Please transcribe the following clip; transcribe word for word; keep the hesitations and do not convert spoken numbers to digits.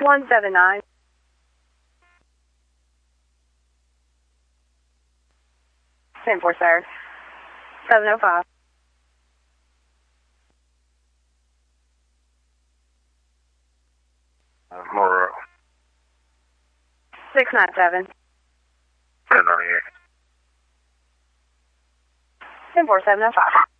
one seven nine. ten four, sir. seven oh five. More. six nine seven. ten ninety-eight. ten four seven oh five.